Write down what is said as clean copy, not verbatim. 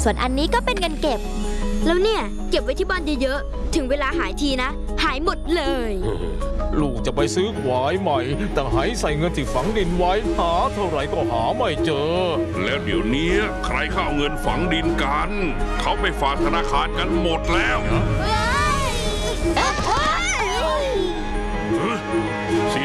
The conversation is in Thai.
ส่วนอันนี้ก็เป็นเงินเก็บแล้วเนี่ยเก็บไว้ที่บ้านเยอะๆถึงเวลาหายทีนะหายหมดเลยลูกจะไปซื้อควายใหม่แต่หายใส่เงินที่ฝังดินไว้หาเท่าไหร่ก็หาไม่เจอแล้วเดี๋ยวนี้ใครเข้าเงินฝังดินกันเขาไปฝากธนาคารกันหมดแล้ว